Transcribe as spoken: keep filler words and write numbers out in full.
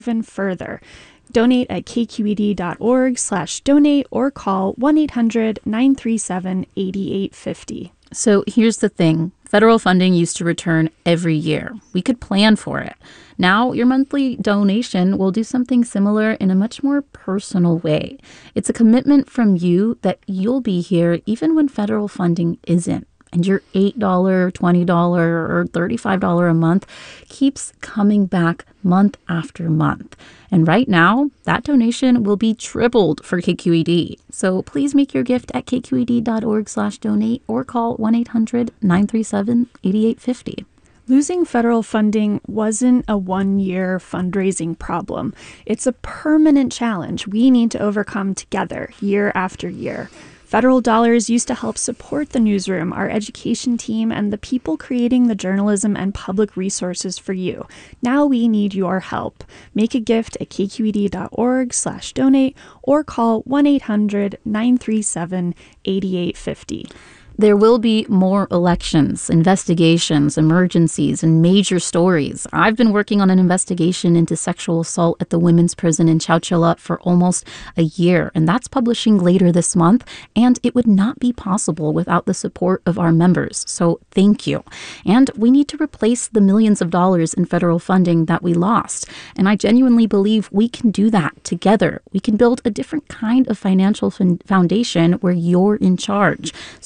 even further. Donate at kqed.org slash donate or call one eight hundred nine three seven eight eight five zero. So here's the thing. Federal funding used to return every year. We could plan for it. Now your monthly donation will do something similar in a much more personal way. It's a commitment from you that you'll be here even when federal funding isn't. And your eight dollars, twenty dollars, or thirty-five dollars a month keeps coming back month after month. And right now, that donation will be tripled for K Q E D. So please make your gift at kqed.org slash donate or call one eight hundred nine three seven eight eight five zero. Losing federal funding wasn't a one-year fundraising problem. It's a permanent challenge we need to overcome together, year after year. Federal dollars used to help support the newsroom, our education team, and the people creating the journalism and public resources for you. Now we need your help. Make a gift at kqed.org slash donate or call one eight hundred nine three seven eight eight five zero. There will be more elections, investigations, emergencies, and major stories. I've been working on an investigation into sexual assault at the women's prison in Chowchilla for almost a year, and that's publishing later this month, and it would not be possible without the support of our members, so thank you. And we need to replace the millions of dollars in federal funding that we lost, and I genuinely believe we can do that together. We can build a different kind of financial foundation where you're in charge.